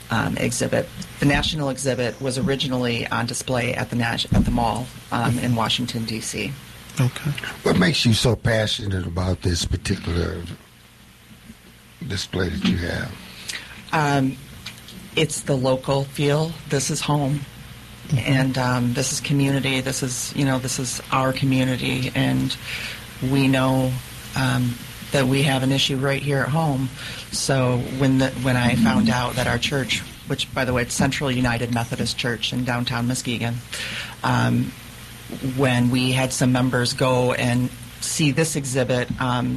exhibit. The national exhibit was originally on display at the mall in Washington, D.C. Okay. What makes you so passionate about this particular display that you have? It's the local feel. This is home, and this is community. This is our community, and we know that we have an issue right here at home. So when I found out that our church, which by the way, it's Central United Methodist Church in downtown Muskegon, when we had some members go and see this exhibit,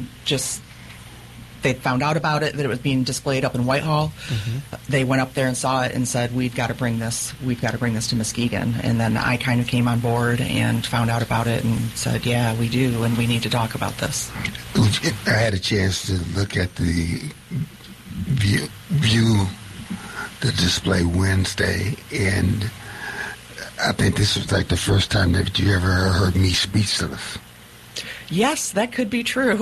they found out about it, that it was being displayed up in Whitehall. They went up there and saw it and said, we've got to bring this to Muskegon. And then I kind of came on board and found out about it and said, yeah, we do, and we need to talk about this. I had a chance to look at the view the display Wednesday, and I think this was like the first time that you ever heard me speechless. Yes, that could be true.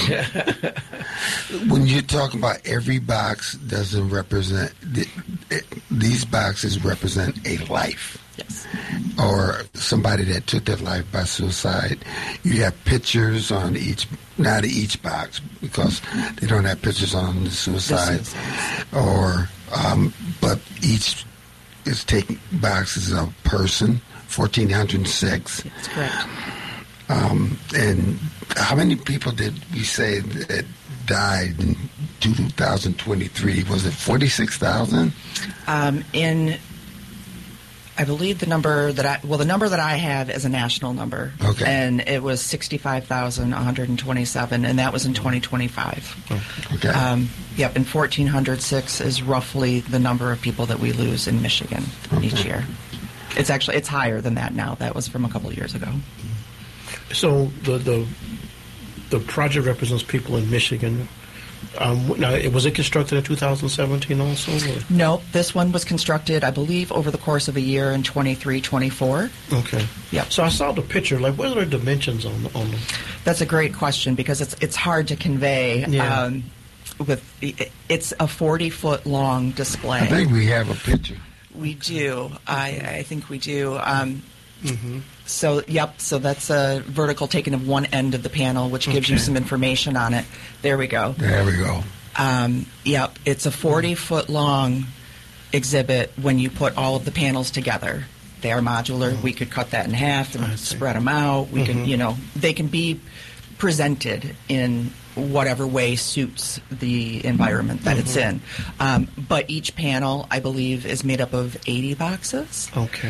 When you're talking about every box doesn't represent, these boxes represent a life. Yes. Or somebody that took their life by suicide. You have pictures on not each box, because they don't have pictures on the suicide. But each is taking boxes of person, 1,406. That's correct. And how many people did we say that died in 2023? Was it 46,000? I believe the number that I have is a national number. Okay. And it was 65,127, and that was in 2025. Okay. And 1,406 is roughly the number of people that we lose in Michigan each year. It's higher than that now. That was from a couple of years ago. So the project represents people in Michigan. Now, was it constructed in 2017 also? Or? No, this one was constructed, I believe, over the course of a year in 23, 24. Okay. Yeah. So I saw the picture. Like, what are the dimensions on them? That's a great question, because it's hard to convey. Yeah. It's a 40-foot long display. I think we have a picture. We do. I think we do. So that's a vertical taken of one end of the panel, which gives you some information on it. There we go. There we go. It's a 40-foot long exhibit when you put all of the panels together. They are modular. We could cut that in half and spread them out. We can, they can be presented in whatever way suits the environment that it's in. But each panel, I believe, is made up of 80 boxes. Okay.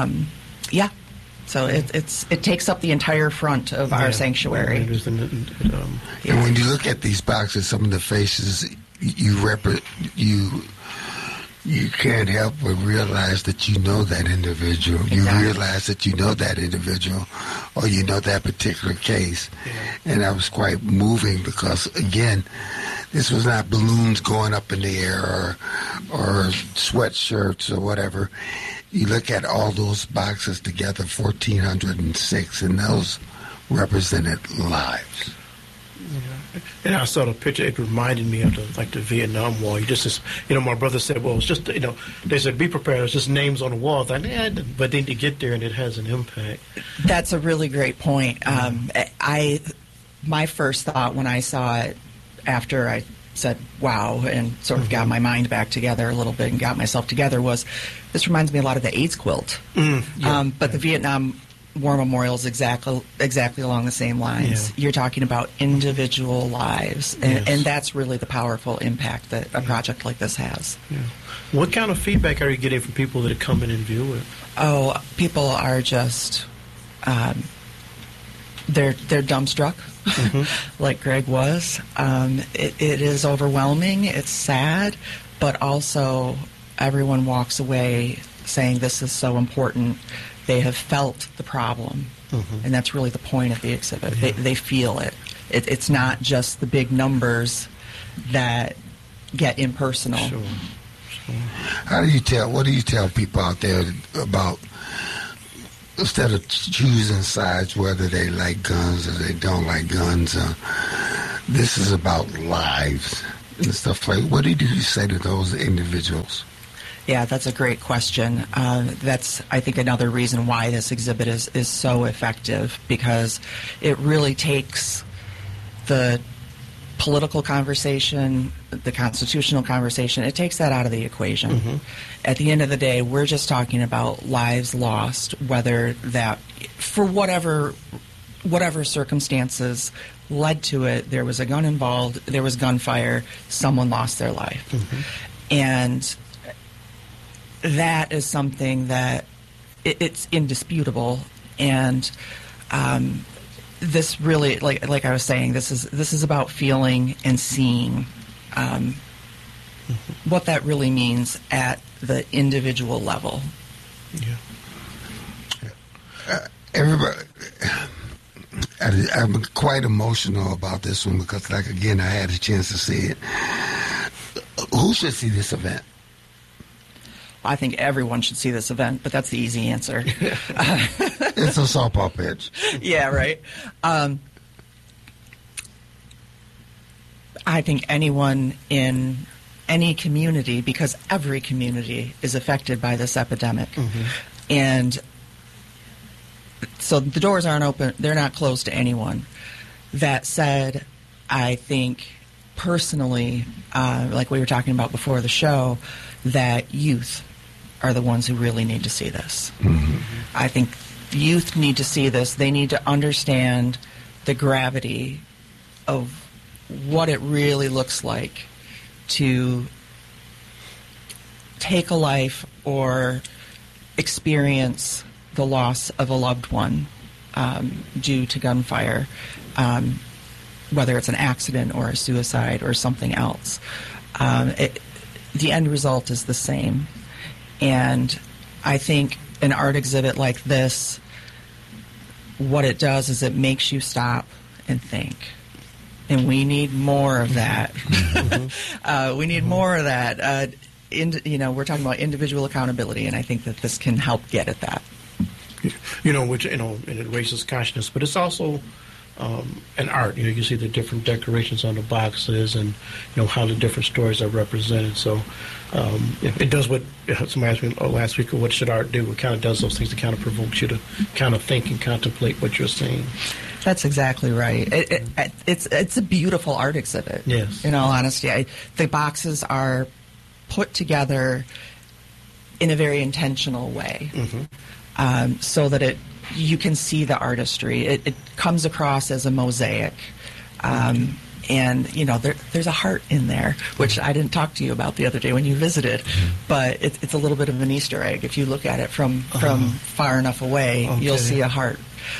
So it takes up the entire front of our sanctuary. And when you look at these boxes, some of the faces, you can't help but realize that you know that individual. Exactly. You realize that you know that individual, or you know that particular case. And that was quite moving, because, again, this was not balloons going up in the air or sweatshirts or whatever. You look at all those boxes together, 1,406, and those represented lives. Yeah. And I saw the picture. It reminded me of the Vietnam War. My brother said, well, it's just, they said, be prepared. It's just names on the wall. But then you get there and it has an impact. That's a really great point. My first thought when I saw it, after I said, wow, and sort of got my mind back together a little bit and got myself together, was this reminds me a lot of the AIDS quilt. But the Vietnam War Memorial is exactly along the same lines. You're talking about individual lives, and that's really the powerful impact that a project like this has. Yeah. What kind of feedback are you getting from people that come in and view it? Oh, people are just, they're dumbstruck. Like Greg was. It is overwhelming. It's sad, but also everyone walks away saying this is so important. They have felt the problem, and that's really the point of the exhibit. They feel it. It's not just the big numbers that get impersonal. Sure. What do you tell people out there about, instead of choosing sides, whether they like guns or they don't like guns, this is about lives and stuff like. What do you say to those individuals? Yeah, that's a great question. That's, I think, another reason why this exhibit is so effective, because it really takes the political conversation, the constitutional conversation, it takes that out of the equation. Mm-hmm. At the end of the day, we're just talking about lives lost, whether that, for whatever circumstances led to it, there was a gun involved, there was gunfire, someone lost their life. Mm-hmm. And that is something that it's indisputable. And this really, like I was saying, this is about feeling and seeing what that really means at the individual level. Yeah. Everybody, I'm quite emotional about this one because, like, again, I had a chance to see it. Who should see this event? I think everyone should see this event, but that's the easy answer. It's a softball pitch. Yeah, right. I think anyone in any community, because every community is affected by this epidemic. Mm-hmm. And so the doors aren't open, they're not closed to anyone. That said, I think personally, like we were talking about before the show, that youth are the ones who really need to see this. Mm-hmm. I think youth need to see this. They need to understand the gravity of what it really looks like to take a life or experience the loss of a loved one due to gunfire, whether it's an accident or a suicide or something else. The end result is the same. And I think an art exhibit like this, what it does is it makes you stop and think. And we need more of that. Mm-hmm. We need more of that. We're talking about individual accountability, and I think that this can help get at that. And it raises consciousness, but it's also an art. You see the different decorations on the boxes, and how the different stories are represented. So it does what somebody asked me last week. What should art do? It kind of does those things. It kind of provokes you to kind of think and contemplate what you're seeing. That's exactly right. It's a beautiful art exhibit. Yes. In all honesty, the boxes are put together in a very intentional way, mm-hmm. So that you can see the artistry. It comes across as a mosaic. And, there's a heart in there, which I didn't talk to you about the other day when you visited, but it's a little bit of an Easter egg. If you look at it from far enough away, okay, you'll see a heart.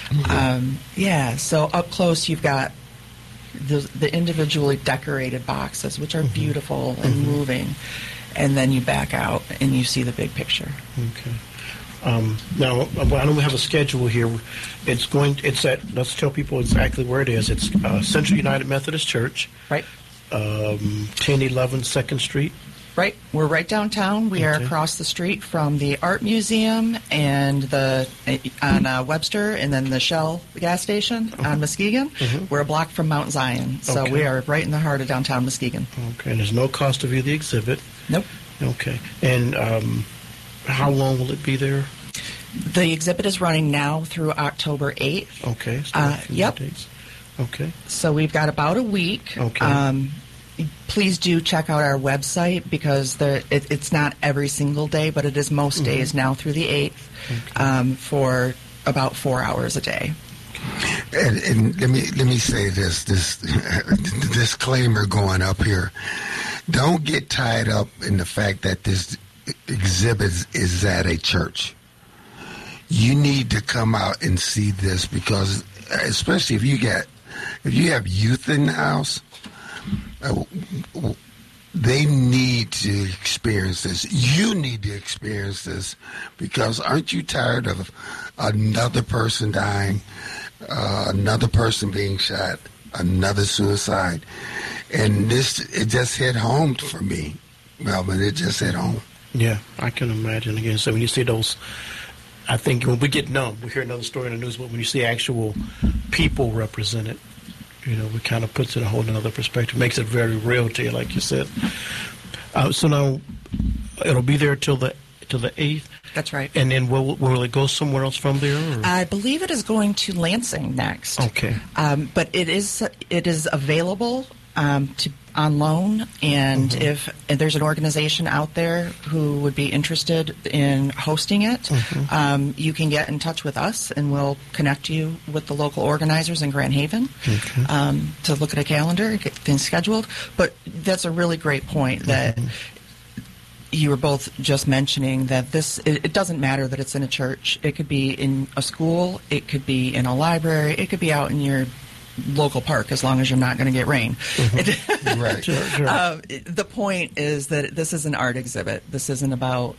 So up close you've got the individually decorated boxes, which are mm-hmm. beautiful and mm-hmm. moving, and then you back out and you see the big picture. Okay. Now, I know we have a schedule here. Let's tell people exactly where it is. It's Central United Methodist Church. Right. 1011 2nd Street. Right. We're right downtown. We are across the street from the Art Museum and on Webster, and then the Shell gas station on Muskegon. Mm-hmm. We're a block from Mount Zion. So we are right in the heart of downtown Muskegon. Okay. And there's no cost to view the exhibit. Nope. Okay. And how long will it be there? The exhibit is running now through October 8th. Okay. Yep. Dates. Okay. So we've got about a week. Okay. Please do check out our website, because it's not every single day, but it is most mm-hmm. days now through the 8th for about 4 hours a day. And let me say this disclaimer going up here. Don't get tied up in the fact that this exhibit is at a church. You need to come out and see this, because especially if you have youth in the house, they need to experience this. You need to experience this, because aren't you tired of another person dying, another person being shot, another suicide? And it just hit home for me, Melvin. It just hit home. Yeah, I can imagine. Again, so when you see those, I think when we get numb, we hear another story in the news, but when you see actual people represented, it kind of puts it in a whole other perspective, makes it very real to you, like you said. So now, it'll be there till the 8th, That's right. and then will it go somewhere else from there? Or? I believe it is going to Lansing next. Okay. But it is available on loan, and if there's an organization out there who would be interested in hosting it, you can get in touch with us, and we'll connect you with the local organizers in Grand Haven to look at a calendar and get things scheduled. But that's a really great point that you were both just mentioning, that it doesn't matter that it's in a church. It could be in a school, it could be in a library, it could be out in your local park, as long as you're not going to get rain. Right. Sure. The point is that this is an art exhibit. This isn't about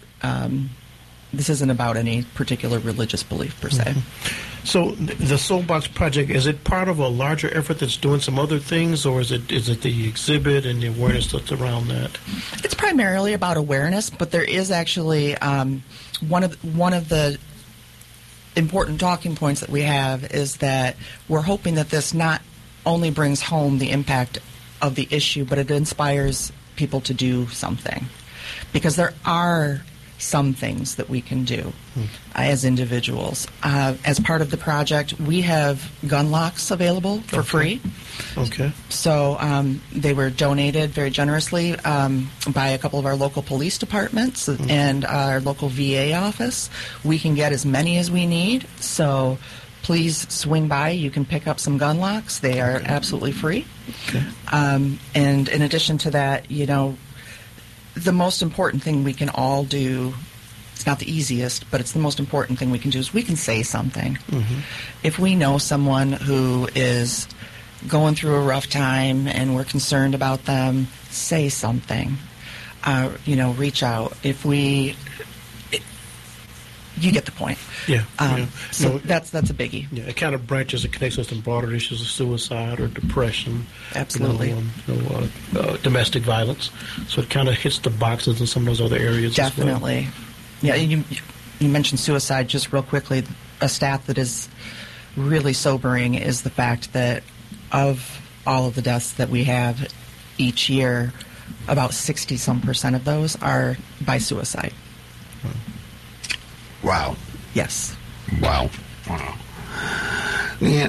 any particular religious belief per se. So the Soulbox Project, is it part of a larger effort that's doing some other things, or is it the exhibit and the awareness that's around that? It's primarily about awareness, but there is actually one of the important talking points that we have is that we're hoping that this not only brings home the impact of the issue, but it inspires people to do something. Because there are some things that we can do as individuals. As part of the project, we have gun locks available for free. Okay. So they were donated very generously by a couple of our local police departments and our local VA office. We can get as many as we need, so please swing by. You can pick up some gun locks. They are absolutely free. Okay. And in addition to that, the most important thing we can all do, it's not the easiest, but it's the most important thing we can do, is we can say something. If we know someone who is going through a rough time and we're concerned about them, say something. Reach out. You get the point. Yeah. So that's a biggie. Yeah, it kind of branches and connects with some broader issues of suicide or depression. Absolutely. Domestic violence. So it kind of hits the boxes in some of those other areas. Definitely. As well. Yeah. You mentioned suicide just real quickly. A stat that is really sobering is the fact that of all of the deaths that we have each year, about 60% of those are by suicide. Wow. Yes. Wow. Man,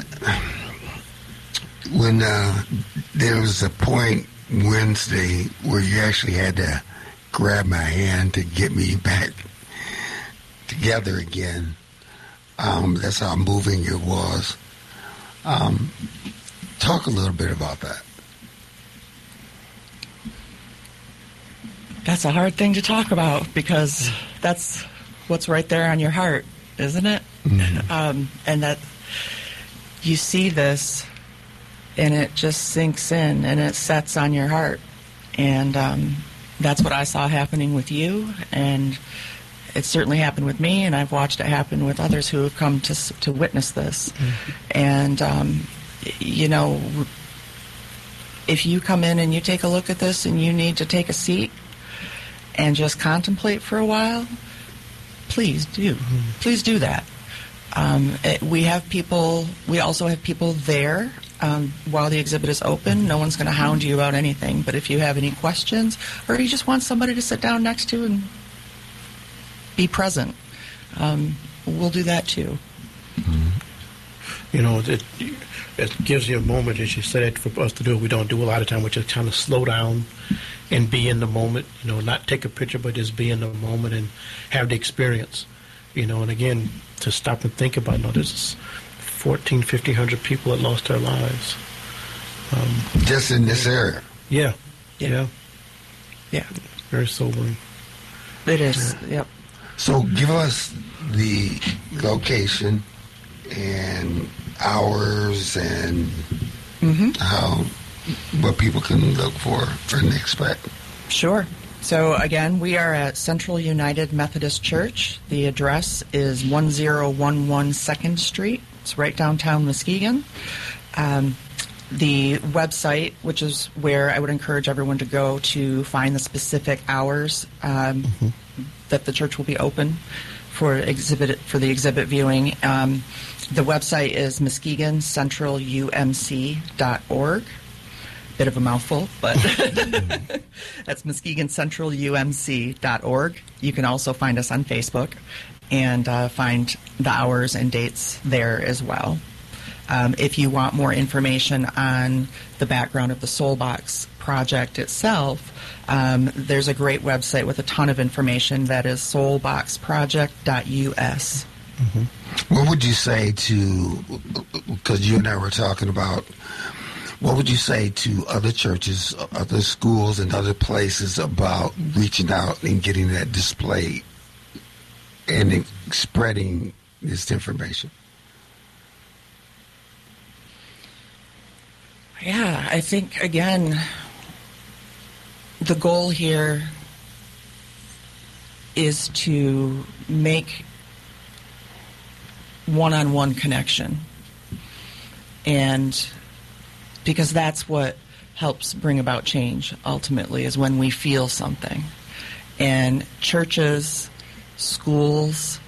when there was a point Wednesday where you actually had to grab my hand to get me back together again. That's how moving it was. Talk a little bit about that. That's a hard thing to talk about because that's what's right there on your heart, isn't it? And that you see this and it just sinks in and it sets on your heart. And that's what I saw happening with you, and it certainly happened with me, and I've watched it happen with others who have come to witness this. And if you come in and you take a look at this and you need to take a seat and just contemplate for a while, please do. Please do that. We also have people there while the exhibit is open. No one's going to hound you about anything, but if you have any questions or you just want somebody to sit down next to and be present, we'll do that too. It gives you a moment, as you said, for us to do what we don't do a lot of time, which is kind of slow down and be in the moment, not take a picture, but just be in the moment and have the experience, and again, to stop and think about, there's 1,500 people that lost their lives. Just in this area? Yeah. Yeah. Very sobering. It is, yep. So give us the location and hours and what people can look for and expect. Sure. So again, we are at Central United Methodist Church. The address is 1011 2nd Street. It's right downtown Muskegon. The website, which is where I would encourage everyone to go to find the specific hours that the church will be open for the exhibit viewing. The website is MuskegonCentralUMC.org. bit of a mouthful, but that's MuskegonCentralUMC.org. You can also find us on Facebook and find the hours and dates there as well. If you want more information on the background of the Soulbox project itself, there's a great website with a ton of information that is soulboxproject.us. Mm-hmm. What would you say to, because you and I were talking about, what would you say to other churches, other schools, and other places about reaching out and getting that displayed and spreading this information? Yeah, I think, again, the goal here is to make one-on-one connection. And because that's what helps bring about change, ultimately, is when we feel something. And churches, schools,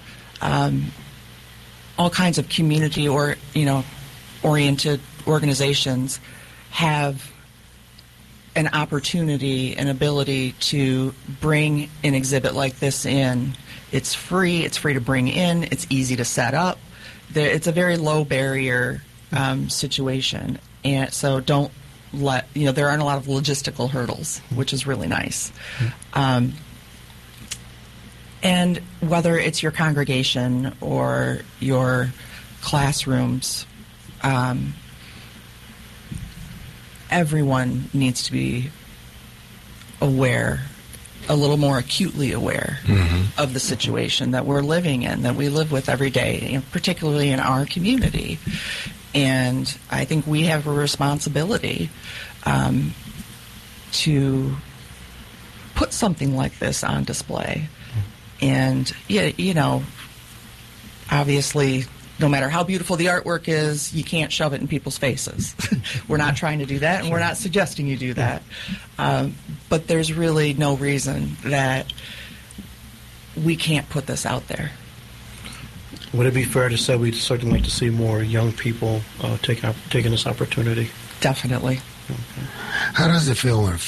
all kinds of community oriented organizations have an opportunity, an ability to bring an exhibit like this in. It's free to bring in, it's easy to set up. It's a very low barrier situation, and so don't let, there aren't a lot of logistical hurdles, which is really nice. And whether it's your congregation or your classrooms, everyone needs to be aware, a little more acutely aware of the situation that we're living in, that we live with every day, particularly in our community. And I think we have a responsibility to put something like this on display. And, obviously, no matter how beautiful the artwork is, you can't shove it in people's faces. We're not trying to do that, and we're not suggesting you do that. But there's really no reason that we can't put this out there. Would it be fair to say we'd certainly like to see more young people taking this opportunity? Definitely. Okay. How does it feel when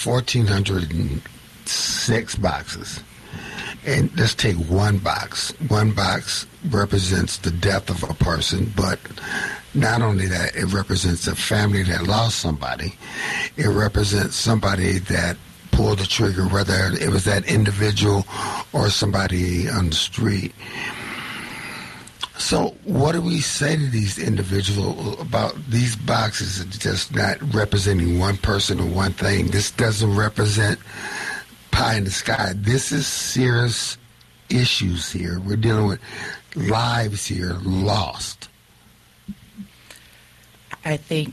1,406 boxes? And let's take one box. One box represents the death of a person, but not only that, it represents a family that lost somebody. It represents somebody that pulled the trigger, whether it was that individual or somebody on the street. So what do we say to these individuals about these boxes just not representing one person or one thing? This doesn't represent pie in the sky. This is serious issues here. We're dealing with lives here lost. I think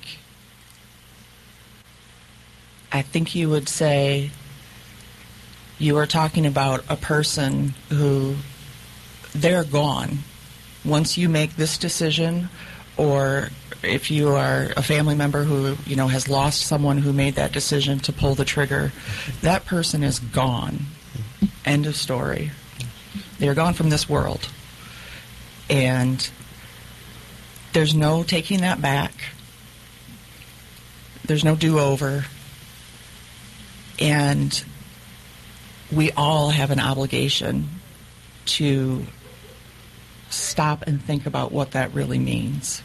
you would say you are talking about a person who they're gone. Once you make this decision, or if you are a family member who, has lost someone who made that decision to pull the trigger, that person is gone. End of story. They are gone from this world. And there's no taking that back. There's no do-over. And we all have an obligation to stop and think about what that really means.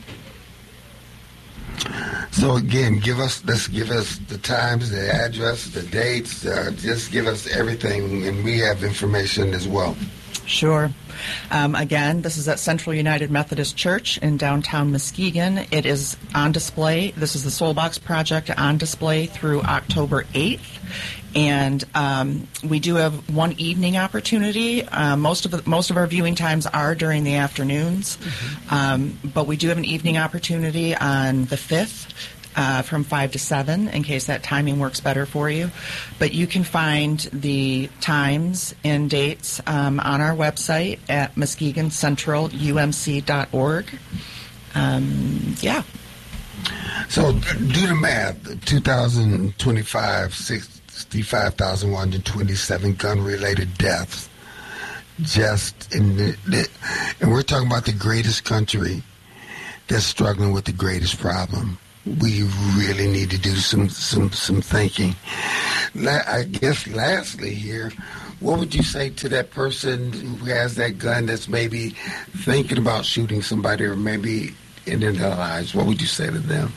So again, give us the times, the address, the dates, just give us everything, and we have information as well. Sure. Again, this is at Central United Methodist Church in downtown Muskegon. It is on display. This is the Soulbox Project on display through October 8th. And we do have one evening opportunity. Most of our viewing times are during the afternoons, but we do have an evening opportunity on the 5th from 5 to 7, in case that timing works better for you. But you can find the times and dates on our website at MuskegonCentralUMC.org. Yeah. So do the math. 2025, 65,127 gun-related deaths. And we're talking about the greatest country that's struggling with the greatest problem. we really need to do some thinking. I guess lastly here, what would you say to that person who has that gun that's maybe thinking about shooting somebody or maybe ending their lives? What would you say to them?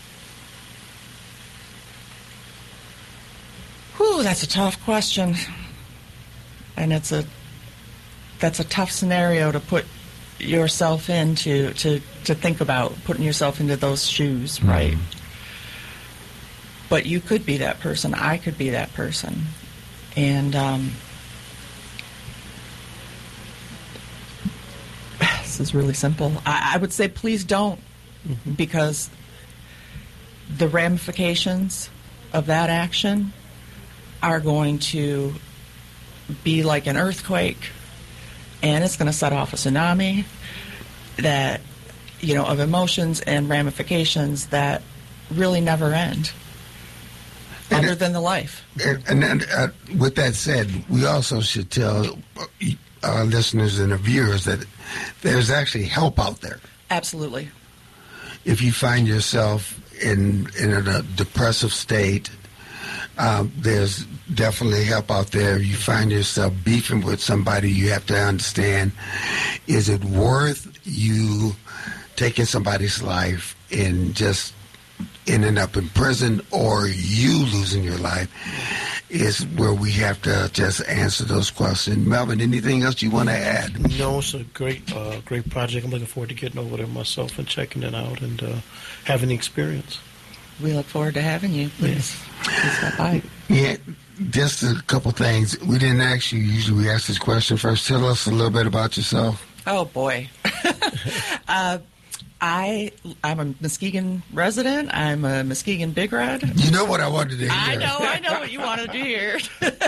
Whew, that's a tough question. And that's a tough scenario to put yourself into, to think about putting yourself into those shoes, right? Mm-hmm. But you could be that person. I could be that person. And this is really simple. I would say please don't, mm-hmm. because the ramifications of that action are going to be like an earthquake, and it's going to set off a tsunami that, of emotions and ramifications that really never end, other than the life. And with that said, we also should tell our listeners and the viewers that there's actually help out there. Absolutely. If you find yourself in a depressive state, there's definitely help out there. You find yourself beefing with somebody, you have to understand, is it worth you taking somebody's life and just ending up in prison, or you losing your life, is where we have to just answer those questions. Melvin, anything else you want to add? No, it's a great project. I'm looking forward to getting over there myself and checking it out and having the experience. We look forward to having you. Please stop by. Yeah, just a couple things. We didn't ask you. Usually we ask this question first. Tell us a little bit about yourself. Oh, boy. I'm a Muskegon resident. I'm a Muskegon Big Red. You know what I wanted to hear. I know what you wanted to hear.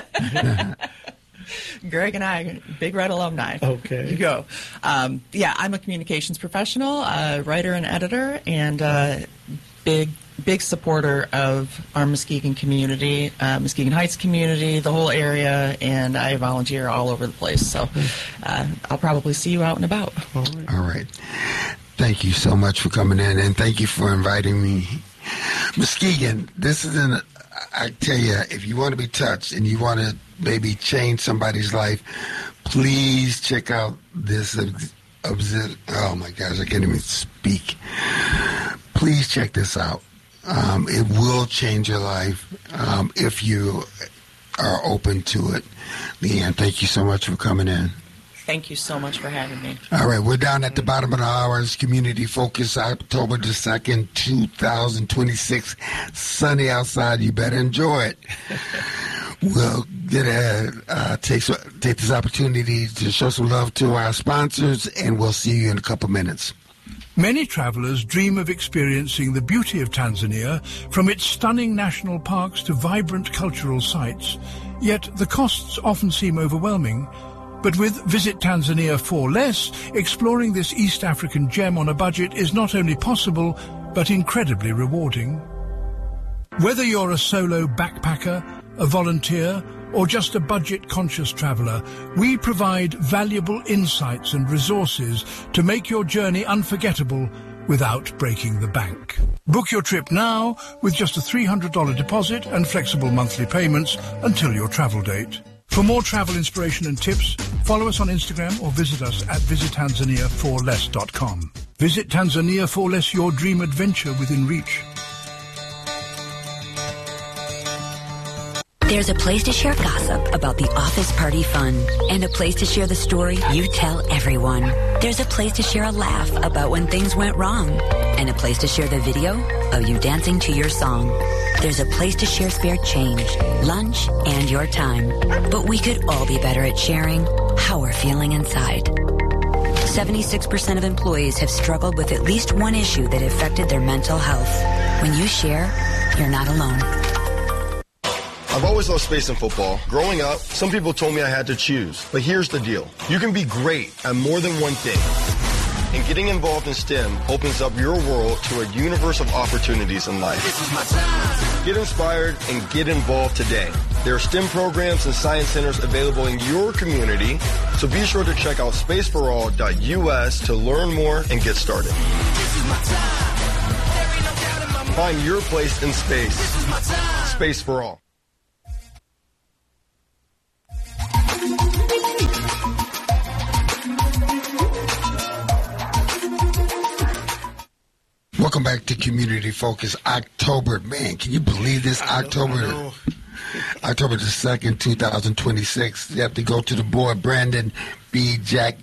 Greg and I, Big Red alumni. Okay. You go. I'm a communications professional, writer and editor, and big supporter of our Muskegon community, Muskegon Heights community, the whole area, and I volunteer all over the place. So I'll probably see you out and about. All right. Thank you so much for coming in, and thank you for inviting me. Muskegon, I tell you, if you want to be touched and you want to maybe change somebody's life, please check out this. Oh my gosh, I can't even speak. Please check this out. It will change your life if you are open to it. Leanne, thank you so much for coming in. Thank you so much for having me. All right, we're down at the bottom of the hour. It's Community Focus, October the 2nd, 2026. Sunny outside. You better enjoy it. We'll take this opportunity to show some love to our sponsors, and we'll see you in a couple minutes. Many travelers dream of experiencing the beauty of Tanzania, from its stunning national parks to vibrant cultural sites. Yet the costs often seem overwhelming. But with Visit Tanzania for Less, exploring this East African gem on a budget is not only possible, but incredibly rewarding. Whether you're a solo backpacker, a volunteer, or just a budget-conscious traveler, we provide valuable insights and resources to make your journey unforgettable without breaking the bank. Book your trip now with just a $300 deposit and flexible monthly payments until your travel date. For more travel inspiration and tips, follow us on Instagram or visit us at visittanzaniaforless.com. Visit Tanzania for Less, your dream adventure within reach. There's a place to share gossip about the office party fun, and a place to share the story you tell everyone. There's a place to share a laugh about when things went wrong, and a place to share the video of you dancing to your song. There's a place to share spare change, lunch, and your time. But we could all be better at sharing how we're feeling inside. 76% of employees have struggled with at least one issue that affected their mental health. When you share, you're not alone. I've always loved space and football. Growing up, some people told me I had to choose. But here's the deal. You can be great at more than one thing. And getting involved in STEM opens up your world to a universe of opportunities in life. This is my time. Get inspired and get involved today. There are STEM programs and science centers available in your community, so be sure to check out spaceforall.us to learn more and get started. This is my time. There ain't no doubt in my mind. Find your place in space. Space for all. Welcome back to Community Focus. October, man, can you believe this? October the 2nd, 2026. You have to go to the board. Brandon B.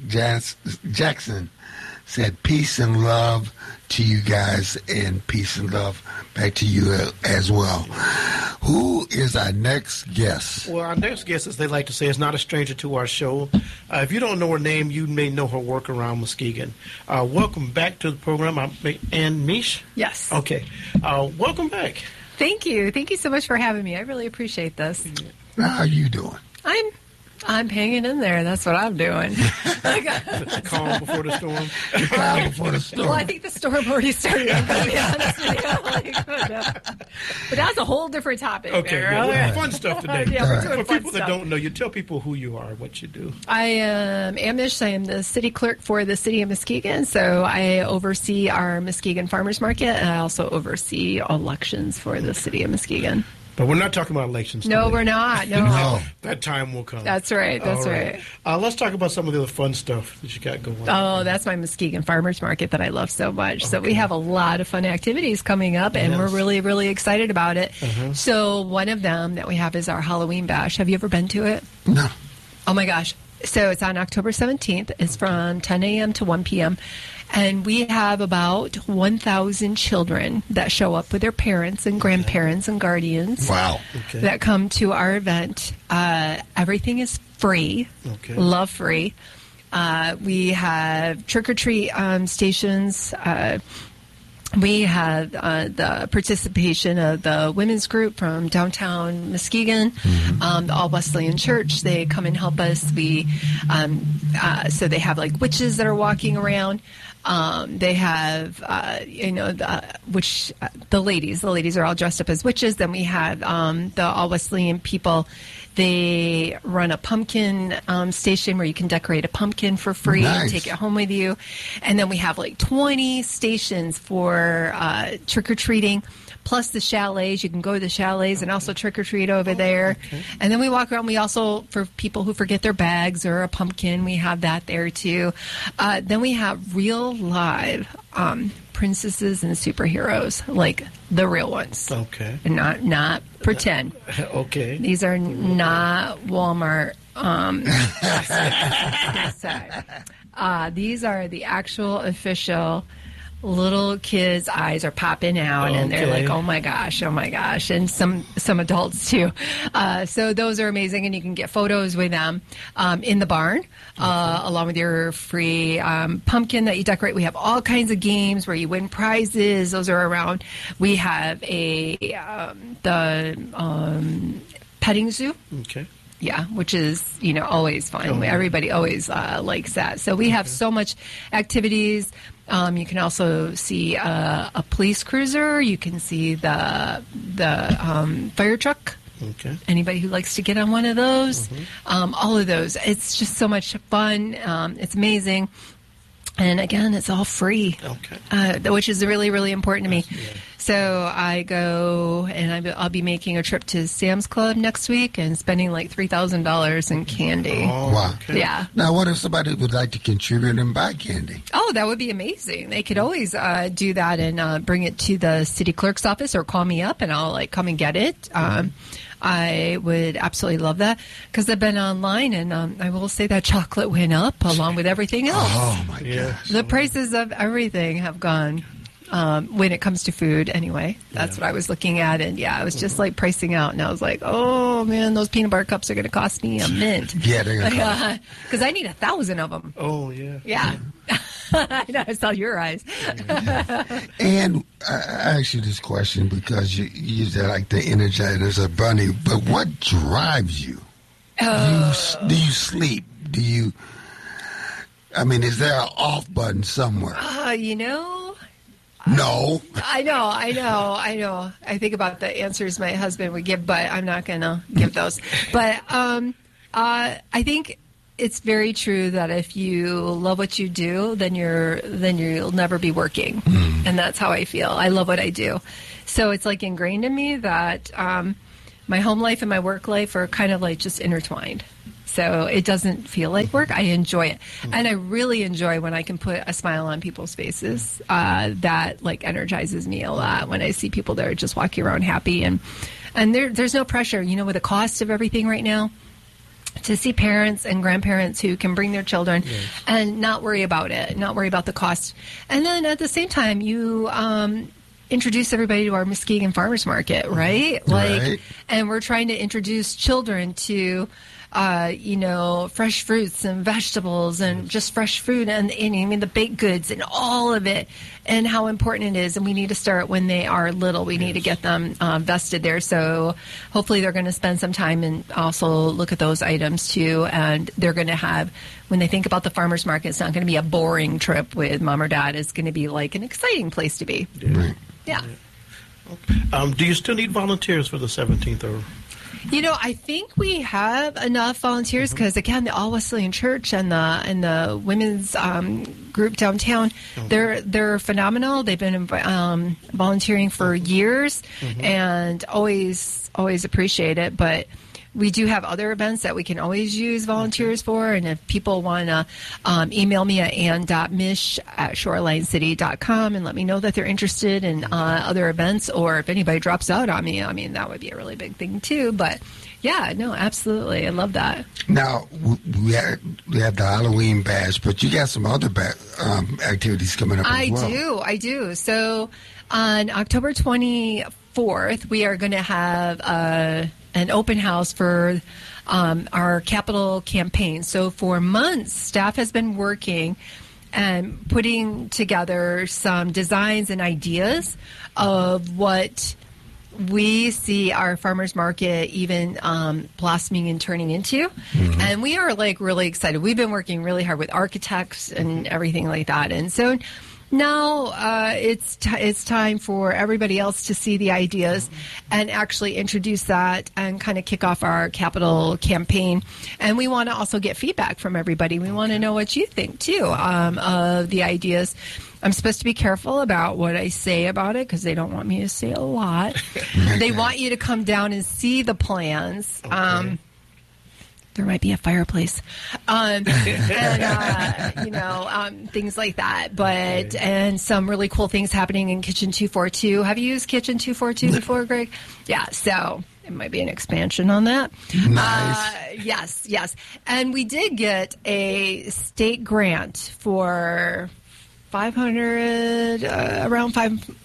Jackson said, peace and love to you guys, and peace and love back to you as well. Who is our next guest? Well, our next guest, as they like to say, is not a stranger to our show. If you don't know her name, you may know her work around Muskegon. Welcome back to the program. I'm Ann Mish. Yes. Okay. Welcome back. Thank you. Thank you so much for having me. I really appreciate this. How are you doing? I'm hanging in there. That's what I'm doing. Calm before the storm. Calm before the storm. Well, I think the storm already started. I'm going to be honest with you. But that's a whole different topic. Okay, there. good. Well, fun stuff today. Yeah, we're doing For fun people that stuff. don't know, you tell people who you are, what you do. I am Amish. I am the city clerk for the city of Muskegon. So I oversee our Muskegon Farmers Market, and I also oversee elections for the city of Muskegon. But we're not talking about elections No, today. we're not. No. That time will come. That's right. That's All right. Let's talk about some of the other fun stuff that you got going on. Oh, that's my Muskegon Farmers Market that I love so much. So we have a lot of fun activities coming up, and we're really, really excited about it. So one of them that we have is our Halloween Bash. Have you ever been to it? No. Oh, my gosh. So it's on October 17th. It's from 10 a.m. to 1 p.m. And we have about 1,000 children that show up with their parents and grandparents and guardians Wow. that come to our event. Everything is free, love free. We have trick-or-treat stations. We have the participation of the women's group from downtown Muskegon, the All Wesleyan Church. They come and help us. So they have like witches that are walking around. They have, the ladies are all dressed up as witches. Then we have the All Wesleyan people. They run a pumpkin station where you can decorate a pumpkin for free and take it home with you. And then we have like 20 stations for trick-or-treating, plus the chalets. You can go to the chalets and also trick-or-treat over there. And then we walk around. We also, for people who forget their bags or a pumpkin, we have that there too. Then we have real live princesses and superheroes, like the real ones. Okay. And not pretend. Okay. These are not Walmart. These are the actual official. Little kids' eyes are popping out, and they're like, oh my gosh, and some adults too. So those are amazing, and you can get photos with them in the barn, along with your free pumpkin that you decorate. We have all kinds of games where you win prizes. Those are around. We have the petting zoo. Okay. Yeah, which is, always fun. Everybody always likes that. So we have so much activities. You can also see a police cruiser. You can see the fire truck. Okay. Anybody who likes to get on one of those. All of those. It's just so much fun. It's amazing. And again, it's all free, which is really, really important to me. So I go, and I'll be making a trip to Sam's Club next week and spending like $3,000 in candy. Oh, wow. Okay. Yeah. Now, what if somebody would like to contribute and buy candy? Oh, that would be amazing. They could always do that and bring it to the city clerk's office or call me up and I'll come and get it. I would absolutely love that because I've been online and I will say that chocolate went up along with everything else. Oh, my gosh. The prices of everything have gone when it comes to food anyway. That's what I was looking at. And, I was just like pricing out. And I was like, oh, man, those peanut butter cups are going to cost me a mint. Yeah, they're going to cost. Because I need 1,000 of them. Oh, yeah. Yeah. I know, I saw your eyes. And I asked you this question because you said like the Energizers are bunny, but what drives you? Do you sleep? Is there an off button somewhere? No. I know. I think about the answers my husband would give, but I'm not going to give those. But I think it's very true that if you love what you do, then you'll never be working. And that's how I feel. I love what I do. So it's like ingrained in me that my home life and my work life are kind of like just intertwined. So it doesn't feel like work. I enjoy it. And I really enjoy when I can put a smile on people's faces. That like energizes me a lot when I see people that are just walking around happy. And there's no pressure, with the cost of everything right now, to see parents and grandparents who can bring their children and not worry about it, not worry about the cost. And then at the same time, you introduce everybody to our Muskegon Farmers Market, right? Right. And we're trying to introduce children to fresh fruits and vegetables and just fresh food and the baked goods and all of it and how important it is. And we need to start when they are little. We need to get them vested there. So hopefully they're going to spend some time and also look at those items too. And they're going to have, when they think about the farmer's market, it's not going to be a boring trip with mom or dad. It's going to be like an exciting place to be. Yeah. Do you still need volunteers for the 17th or? I think we have enough volunteers because, again, the All Wesleyan Church and the women's group downtown, they're phenomenal. They've been volunteering for years and always appreciate it. But we do have other events that we can always use volunteers for. And if people want to email me at ann.mish@shorelinecity.com and let me know that they're interested in other events, or if anybody drops out on me, that would be a really big thing too. But yeah, no, absolutely. I love that. Now, we have the Halloween bash, but you got some other activities coming up as well. I do. So on October 24th, we are going to have an open house for our capital campaign. So for months, staff has been working and putting together some designs and ideas of what we see our farmers market even blossoming and turning into. And we are really excited. We've been working really hard with architects and everything like that. And so now it's time for everybody else to see the ideas and actually introduce that and kind of kick off our capital campaign. And we want to also get feedback from everybody. We want to know what you think, too, of the ideas. I'm supposed to be careful about what I say about it because they don't want me to say a lot. They want you to come down and see the plans. Okay. There might be a fireplace, and things like that. But and some really cool things happening in Kitchen 242. Have you used Kitchen 242 before, Greg? Yeah. So it might be an expansion on that. Nice. Yes. And we did get a state grant for $500,000,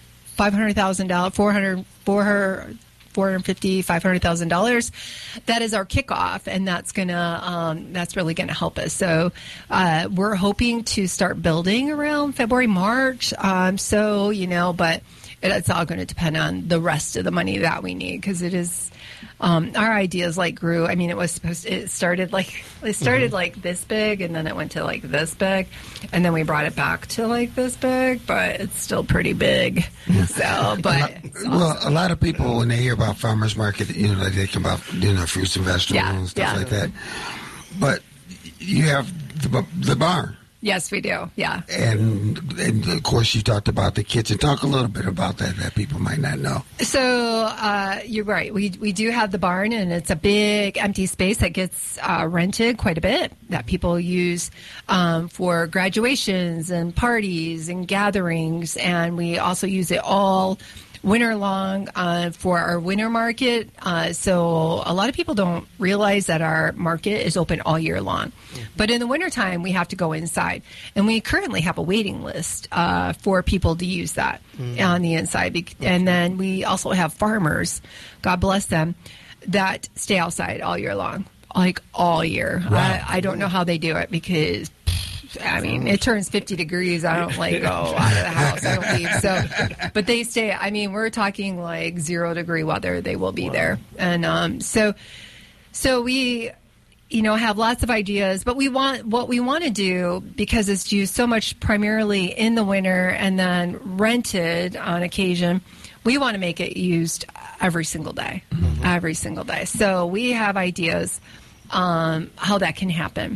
$500,000. That is our kickoff, and that's really gonna help us. So we're hoping to start building around February, March. But it's all going to depend on the rest of the money that we need because it is. Our ideas grew. I mean, it started like this big, and then it went to like this big, and then we brought it back to like this big, but it's still pretty big. Yeah. So, but a lot of people when they hear about farmers market, they think about fruits and vegetables and stuff like that. But you have the barn. Yes, we do. Yeah. And of course, you talked about the kitchen. Talk a little bit about that people might not know. So you're right. We do have the barn, and it's a big empty space that gets rented quite a bit that people use for graduations and parties and gatherings. And we also use it all winter long for our winter market. So a lot of people don't realize that our market is open all year long. But in the wintertime, we have to go inside. And we currently have a waiting list for people to use that on the inside. And then we also have farmers, God bless them, that stay outside all year long, all year. Wow. I don't know how they do it because it turns 50 degrees. I don't go out of the house. I don't leave. So, but they stay. We're talking 0 degree weather. They will be there. And so we, have lots of ideas. But what we want to do, because it's used so much primarily in the winter and then rented on occasion, we want to make it used every single day. Every single day. So we have ideas how that can happen,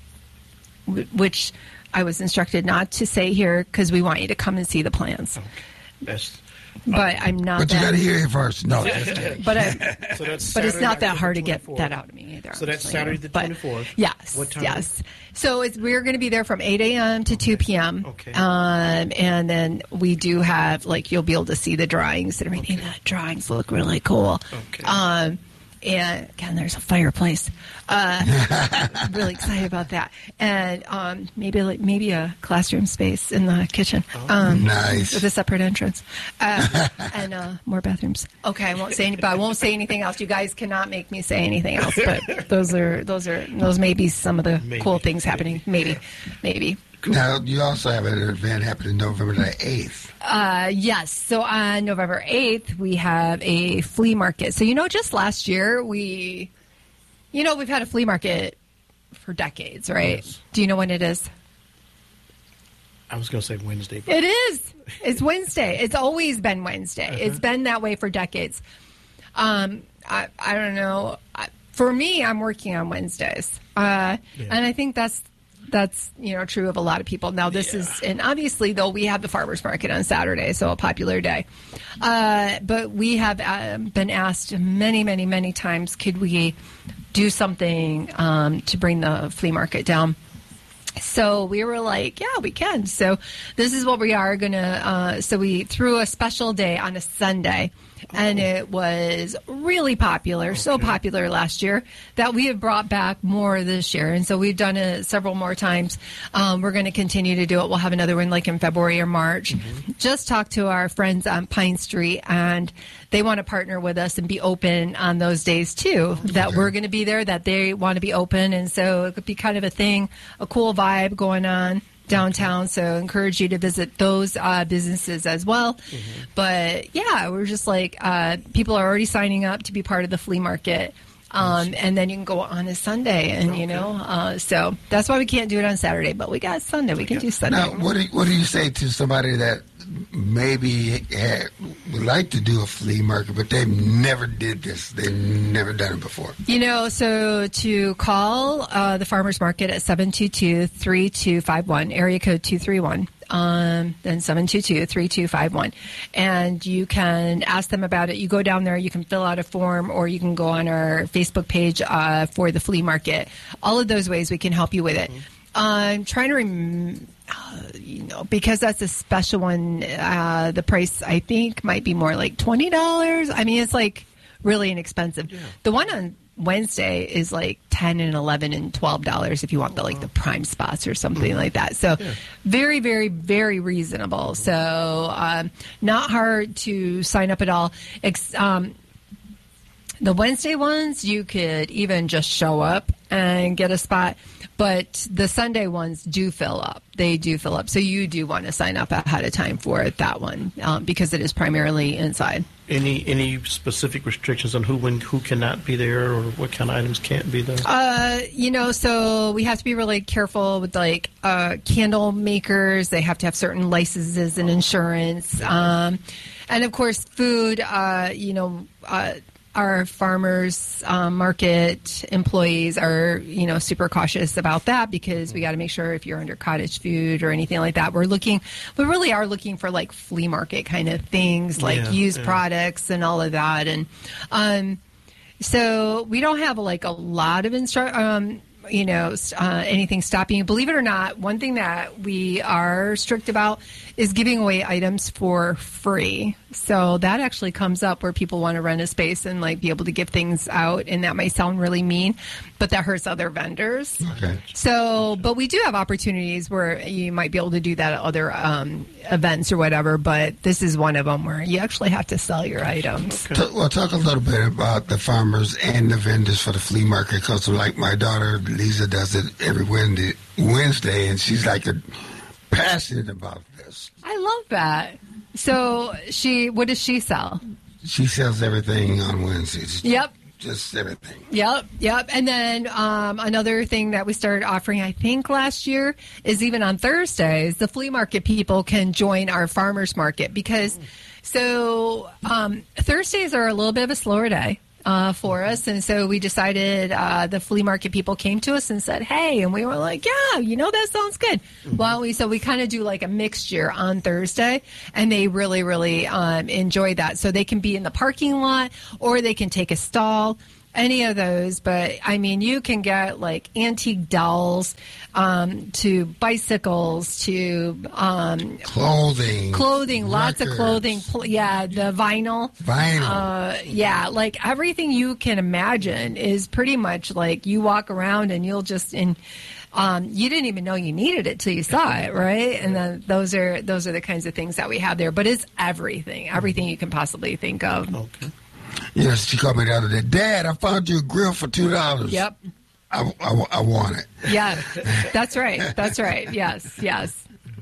which I was instructed not to say here because we want you to come and see the plans. Okay. But I'm not. But you got to hear it first. No. But it's not that hard to get that out of me either. So that's Saturday the 24th. Yes. What time? Yes. So we're going to be there from 8 a.m. to 2 p.m. Okay. And then we do have, like, you'll be able to see the drawings and everything. Okay. The drawings look really cool. Okay. And again, there's a fireplace. Really excited about that, and maybe a classroom space in the kitchen. Nice, with a separate entrance, and more bathrooms. Okay, I won't say anything else. You guys cannot make me say anything else. But those may be some of the cool things happening. Maybe. Now, you also have an event happening November the 8th. Yes. So on November 8th, we have a flea market. So, just last year, we've had a flea market for decades, right? Yes. Do you know when it is? I was going to say Wednesday. But It is. It's Wednesday. It's always been Wednesday. Uh-huh. It's been that way for decades. I don't know. For me, I'm working on Wednesdays. And I think that's true of a lot of people. Now, this is, and obviously, though, we have the farmers market on Saturday, so a popular day. But we have been asked many, many, many times, could we do something to bring the flea market down? So we were like, yeah, we can. So this is what we are going to, so we threw a special day on a Sunday. And it was really popular, so popular last year that we have brought back more this year. And so we've done it several more times. We're going to continue to do it. We'll have another one like in February or March. Just talk to our friends on Pine Street, and they want to partner with us and be open on those days too, that we're going to be there, that they want to be open. And so it could be kind of a thing, a cool vibe going on downtown, so encourage you to visit those businesses as well. But yeah, we're just like, people are already signing up to be part of the flea market, and then you can go on a Sunday, and so that's why we can't do it on Saturday, but we got Sunday. We can do Sunday. Now, what do you say to somebody that maybe would like to do a flea market, but they never did this? They've never done it before. So to call the farmers market at 722-3251, area code 231. Then 722-3251. And you can ask them about it. You go down there, you can fill out a form, or you can go on our Facebook page for the flea market. All of those ways we can help you with it. I'm trying to because that's a special one, the price, I think, might be more like $20. I mean, it's like really inexpensive. Yeah. The one on Wednesday is like $10 and $11 and $12 if you want the prime spots or something like that. So very, very, very reasonable. So not hard to sign up at all. The Wednesday ones, you could even just show up and get a spot. But the Sunday ones do fill up. They do fill up. So you do want to sign up ahead of time for that one because it is primarily inside. Any specific restrictions on who cannot be there, or what kind of items can't be there? So we have to be really careful with candle makers. They have to have certain licenses and insurance. And of course, food, our farmers market employees are, super cautious about that because we got to make sure if you're under cottage food or anything like that, we really are looking for flea market kind of things, used products and all of that. And so we don't have a lot of anything stopping you. Believe it or not, one thing that we are strict about is giving away items for free. So that actually comes up where people want to rent a space and be able to give things out, and that might sound really mean, but that hurts other vendors. Okay. So, but we do have opportunities where you might be able to do that at other events or whatever, but this is one of them where you actually have to sell your items. Okay. Well, talk a little bit about the farmers and the vendors for the flea market, because my daughter Lisa does it every Wednesday, and she's passionate about this. I love that. So what does she sell? She sells everything on Wednesdays. Yep. Just everything. Yep. And then another thing that we started offering, I think, last year is even on Thursdays, the flea market people can join our farmers market because Thursdays are a little bit of a slower day. for us. And so we decided the flea market people came to us and said, hey, and we were like, yeah, that sounds good. Well, we kind of do like a mixture on Thursday, and they really, really enjoy that. So they can be in the parking lot or they can take a stall. Any of those, but I mean, you can get like antique dolls, to bicycles, to clothing, lots of clothing. The vinyl, like everything you can imagine is pretty much like you walk around and you'll just you didn't even know you needed it till you saw it, right? And then those are the kinds of things that we have there. But it's everything you can possibly think of. Okay. Yes, she called me the other day. Dad, I found you a grill for $2. Yep. I want it. Yeah, that's right. That's right. Yes.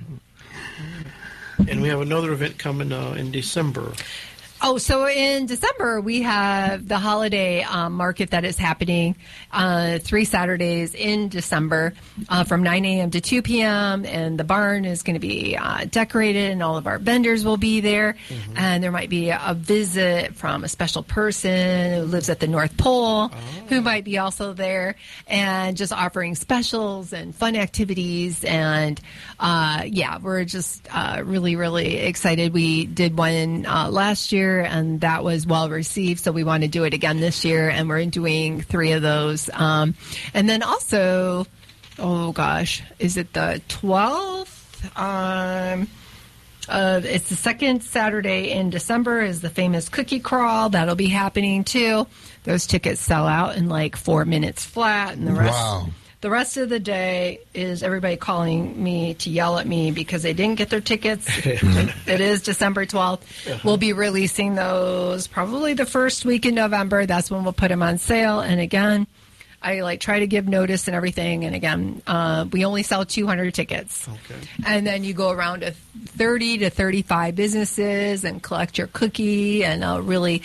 And we have another event coming in December. Oh, so in December, we have the holiday market that is happening 3 Saturdays in December from 9 a.m. to 2 p.m. And the barn is going to be decorated, and all of our vendors will be there. Mm-hmm. And there might be a visit from a special person who lives at the North Pole who might be also there, and just offering specials and fun activities. And, we're just really, really excited. We did one last year, and that was well received, so we want to do it again this year, and we're doing 3 of those. And then also, is it the 12th? It's the second Saturday in December is the famous cookie crawl. That'll be happening too. Those tickets sell out in like 4 minutes flat, and the rest. The rest of the day is everybody calling me to yell at me because they didn't get their tickets. It is December 12th. Uh-huh. We'll be releasing those probably the first week in November. That's when we'll put them on sale. And again, I try to give notice and everything. And again, we only sell 200 tickets. Okay. And then you go around to 30 to 35 businesses and collect your cookie, and really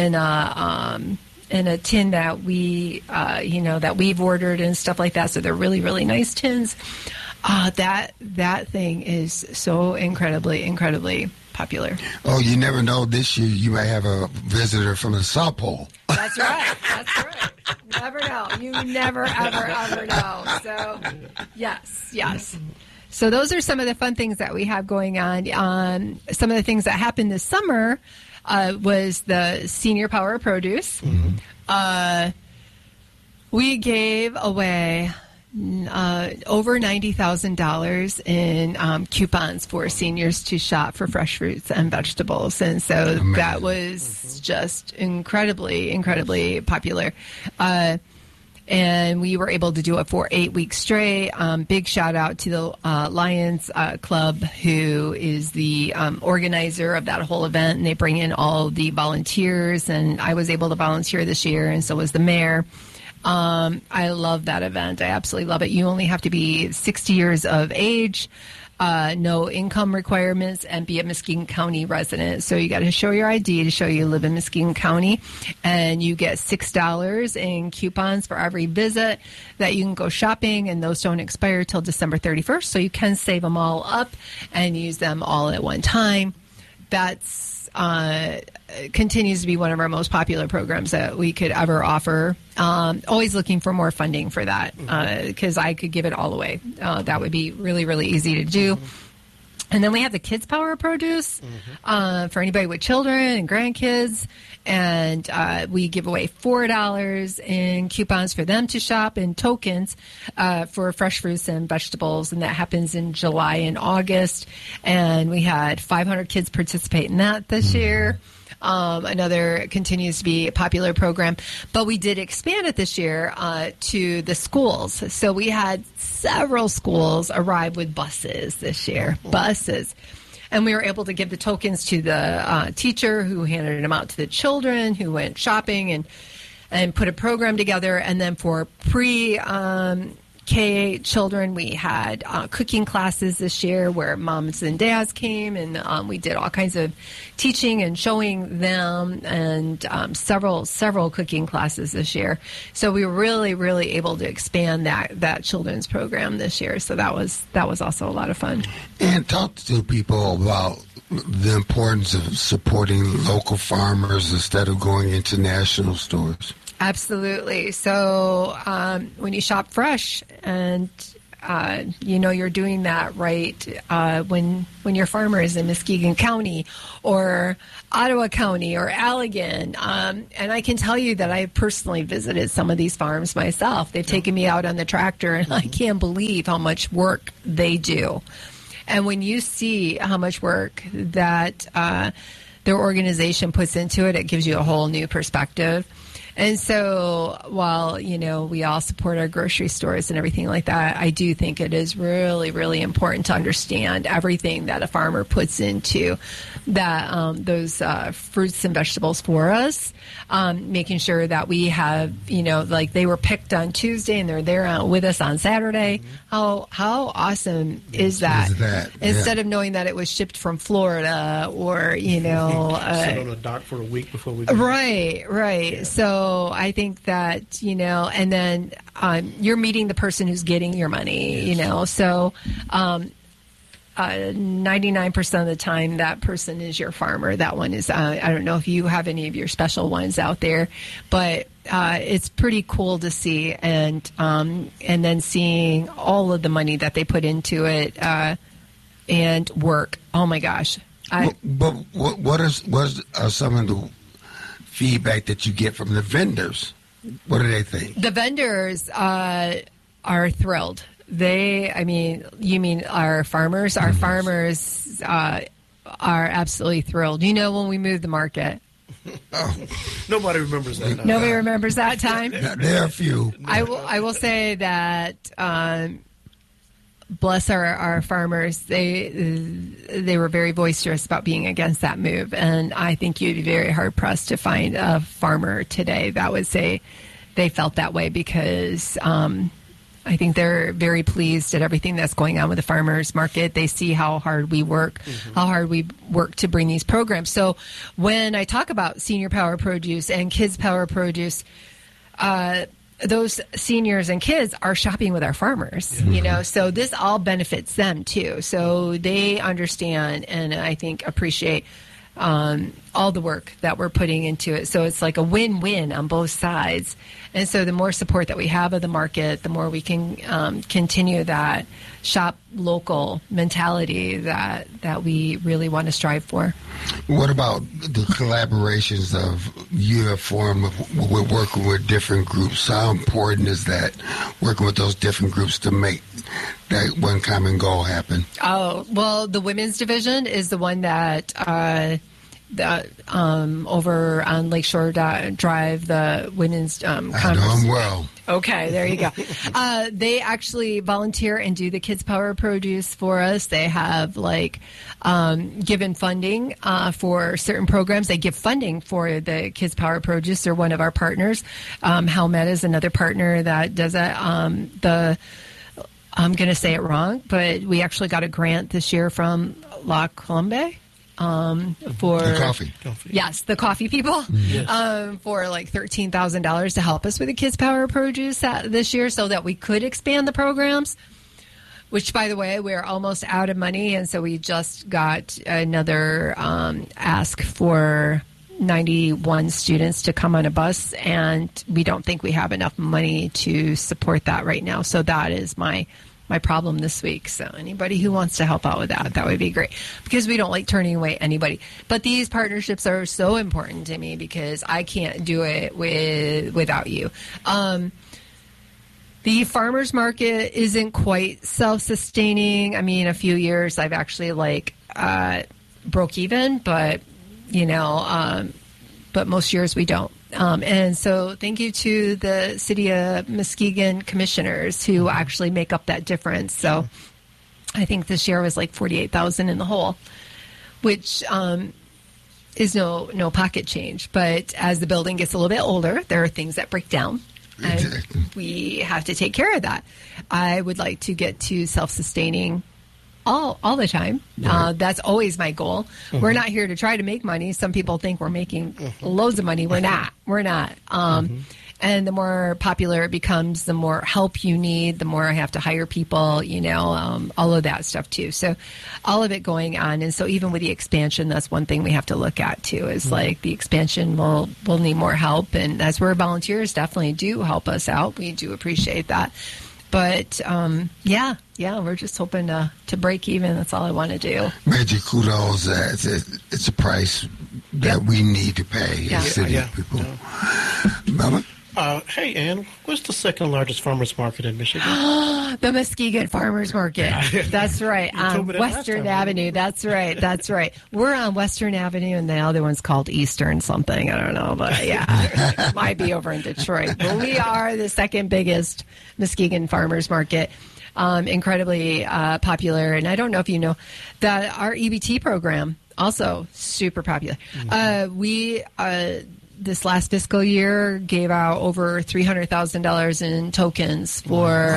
in a tin that we, that we've ordered and stuff like that. So they're really, really nice tins. That thing is so incredibly, incredibly popular. Oh, you never know. This year you might have a visitor from the South Pole. That's right. Never know. You never, ever know. So, yes. So those are some of the fun things that we have going on. Some of the things that happened this summer was the Senior Power of Produce. Mm-hmm. We gave away over $90,000 in coupons for seniors to shop for fresh fruits and vegetables. And so that was just incredibly, incredibly popular. And we were able to do it for 8 weeks straight. Big shout out to the Lions Club, who is the organizer of that whole event. And they bring in all the volunteers. And I was able to volunteer this year, and so was the mayor. I love that event. I absolutely love it. You only have to be 60 years of age, no income requirements, and be a Muskegon County resident. So you got to show your ID to show you live in Muskegon County, and you get $6 in coupons for every visit that you can go shopping, and those don't expire till December 31st. So you can save them all up and use them all at one time. That's continues to be one of our most popular programs that we could ever offer. Always looking for more funding for that, because I could give it all away. That would be really, really easy to do. And then we have the Kids Power of Produce for anybody with children and grandkids. And we give away $4 in coupons for them to shop and tokens for fresh fruits and vegetables. And that happens in July and August. And we had 500 kids participate in that this year. Another continues to be a popular program. But we did expand it this year to the schools. So we had several schools arrive with buses this year. Buses. And we were able to give the tokens to the teacher who handed them out to the children who went shopping and put a program together. And then for pre-kindergarten K-8 children. We had cooking classes this year where moms and dads came, and we did all kinds of teaching and showing them, and several cooking classes this year. So we were really able to expand that children's program this year. So that was also a lot of fun. And talk to people about the importance of supporting local farmers instead of going into national stores. Absolutely. So when you shop fresh, and you're doing that right when your farmer is in Muskegon County or Ottawa County or Allegan. And I can tell you that I personally visited some of these farms myself. They've taken me out on the tractor, and I can't believe how much work they do. And when you see how much work that their organization puts into it, it gives you a whole new perspective. And so while, we all support our grocery stores and everything like that, I do think it is really important to understand everything that a farmer puts into that those fruits and vegetables for us, making sure that we have, like they were picked on Tuesday and they're there with us on Saturday. How awesome is that? Instead of knowing that it was shipped from Florida or, sit on a dock for a week before we go. Right. Yeah. So I think that, and then you're meeting the person who's getting your money, so 99% of the time that person is your farmer. That one is, I don't know if you have any of your special ones out there, but it's pretty cool to see. And then seeing all of the money that they put into it and work. Oh my gosh. But what are some of the feedback that you get from the vendors? What do they think? The vendors are thrilled. You mean our farmers? Our farmers are absolutely thrilled. When we moved the market. Oh. Nobody remembers that. Nobody remembers that time. There are a few. I will say that bless our farmers. They were very boisterous about being against that move, and I think you'd be very hard pressed to find a farmer today that would say they felt that way, because I think they're very pleased at everything that's going on with the farmers market. They see how hard we work, to bring these programs. So when I talk about Senior Power Produce and Kids Power Produce, those seniors and kids are shopping with our farmers, so this all benefits them too. So they understand and I think appreciate all the work that we're putting into it. So it's like a win-win on both sides. And so the more support that we have of the market, the more we can continue that shop local mentality that we really want to strive for. What about the collaborations of your form with working with different groups? How important is that, working with those different groups to make that one common goal happen? Oh, well, the women's division is the one that over on Lakeshore Drive, the women's conference. I know them well. Okay, there you go. They actually volunteer and do the Kids Power Produce for us. They have given funding for certain programs. They give funding for the Kids Power Produce. They're one of our partners. Helmet is another partner that does that. I'm going to say it wrong, but we actually got a grant this year from La Colombe. For the coffee. Yes, the coffee people. Yes. For $13,000 to help us with the Kids Power Produce this year so that we could expand the programs, which, by the way, we're almost out of money. And so we just got another ask for 91 students to come on a bus. And we don't think we have enough money to support that right now. So that is my problem this week. So anybody who wants to help out with that would be great, because we don't like turning away anybody. But these partnerships are so important to me because I can't do it without you. The farmers market isn't quite self-sustaining. I mean, a few years I've actually broke even, but but most years we don't. And so thank you to the City of Muskegon commissioners who actually make up that difference. So I think this year was $48,000 in the hole, which is no pocket change. But as the building gets a little bit older, there are things that break down. And we have to take care of that. I would like to get to self-sustaining all the time. Right. That's always my goal. Mm-hmm. We're not here to try to make money. Some people think we're making loads of money. We're not. We're not. And the more popular it becomes, the more help you need, the more I have to hire people, all of that stuff too. So all of it going on. And so even with the expansion, that's one thing we have to look at too, is like the expansion will need more help. And that's where volunteers definitely do help us out. We do appreciate that. But, we're just hoping to break even. That's all I want to do. Major kudos. It's a price that we need to pay as city people. Mama? Hey, Ann, what's the second largest farmers market in Michigan? The Muskegon Farmers Market. That's right. On Western Avenue. That's right. We're on Western Avenue, and the other one's called Eastern something. I don't know, but it might be over in Detroit. But we are the second biggest Muskegon Farmers Market. Incredibly popular. And I don't know if you know that our EBT program, also super popular. We this last fiscal year gave out over $300,000 in tokens for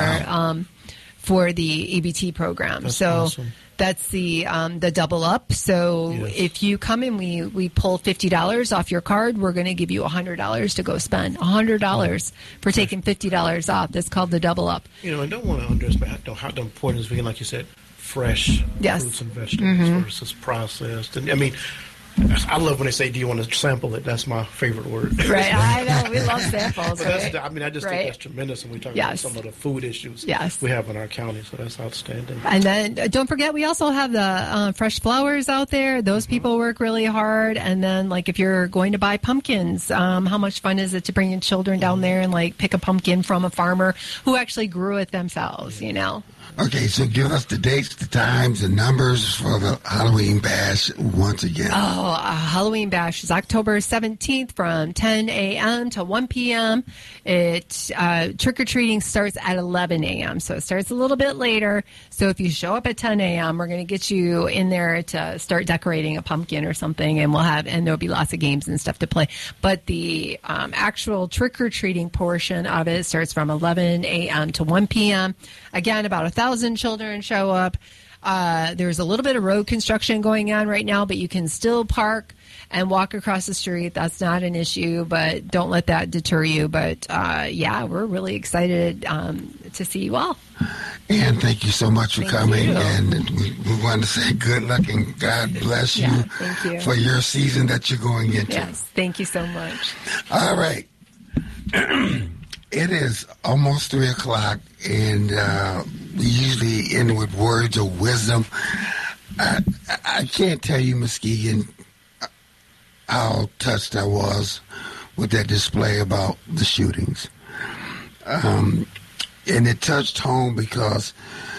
the EBT program. That's so awesome. That's the double up. So if you come in, we pull $50 off your card. We're going to give you $100 to go spend. $100 for taking $50 off. That's called the double up. I don't want to underestimate how important is vegan, like you said, fresh fruits and vegetables versus processed. And I mean, I love when they say, "Do you want to sample it?" That's my favorite word. Right, I know. We love samples. Right? I just think that's tremendous when we talk about some of the food issues we have in our county. So that's outstanding. And then don't forget, we also have the fresh flowers out there. Those people work really hard. And then, like, if you're going to buy pumpkins, how much fun is it to bring your children down there and pick a pumpkin from a farmer who actually grew it themselves? Okay, so give us the dates, the times, the numbers for the Halloween Bash once again. Halloween Bash is October 17th from 10 a.m. to 1 p.m. Trick-or-treating starts at 11 a.m., so it starts a little bit later. So if you show up at 10 a.m., we're going to get you in there to start decorating a pumpkin or something, and there'll be lots of games and stuff to play. But the actual trick-or-treating portion of it starts from 11 a.m. to 1 p.m. Again, about 1,000 children show up. There's a little bit of road construction going on right now, but you can still park and walk across the street. That's not an issue, but don't let that deter you. But, we're really excited to see you all. And thank you so much for coming. And we want to say good luck and God bless you, thank you for your season that you're going into. Yes, thank you so much. All right. It is almost 3 o'clock, and we usually end with words of wisdom. I can't tell you, Muskegon, how touched I was with that display about the shootings. And it touched home because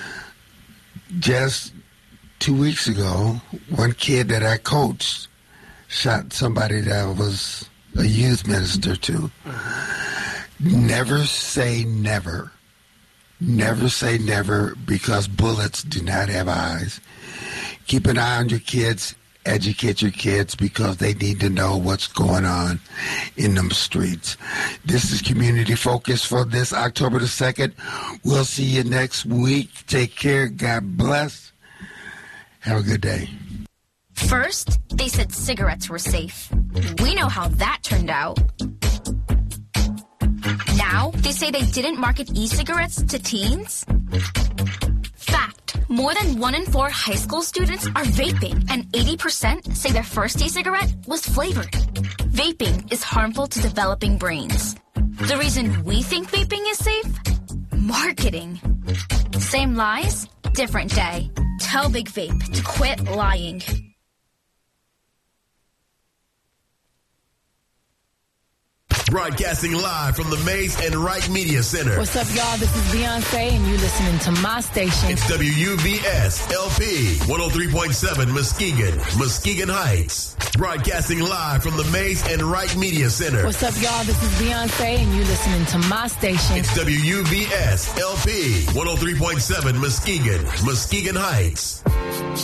just 2 weeks ago, one kid that I coached shot somebody that I was a youth minister to. Never say never. Never say never, because bullets do not have eyes. Keep an eye on your kids. Educate your kids, because they need to know what's going on in them streets. This is Community Focus for this October the 2nd. We'll see you next week. Take care. God bless. Have a good day. First, they said cigarettes were safe. We know how that turned out. Now, they say they didn't market e-cigarettes to teens? Fact, more than 1 in 4 high school students are vaping, and 80% say their first e-cigarette was flavored. Vaping is harmful to developing brains. The reason we think vaping is safe? Marketing. Same lies, different day. Tell Big Vape to quit lying. Broadcasting live from the Mays and Wright Media Center. What's up, y'all? This is Beyonce, and you listening to my station. It's WUBS LP 103.7 Muskegon, Muskegon Heights. Broadcasting live from the Mays and Wright Media Center. What's up, y'all? This is Beyonce, and you listening to my station. It's WUBS LP 103.7 Muskegon, Muskegon Heights.